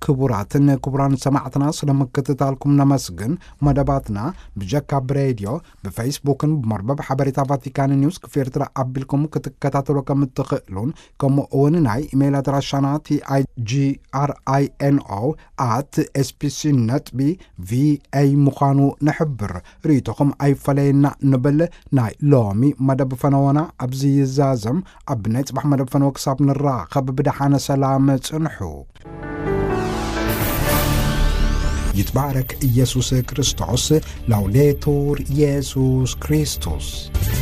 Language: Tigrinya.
ክቡራን ሰማዕትና ስለመከታተልኩም ነመስግን መደባትና በጃካብ ሬዲዮ በፌስቡክን በመርበብ ሐበሬታ ቫቲካን ኒውስ ከኤርትራ አብልኩም ክትከታተሉ ከምትኽሉን ከመኡን ናይ ኢሜል አድራሻና tigrino@spc.va ምዃኑ ነሕብር ሪቶኹም ኣይፈለየና ንብል ናይ ሎሚ መደብ ፈነወና ኣብዚ ይዛዘም ኣብ ናይ ጽባሕ መደብ ፈነወ ክሳብ ንራኸብ ብድሓነ ሰላም ጽንሑ يتبارك إيسوس كريستوس لوليتور إيسوس كريستوس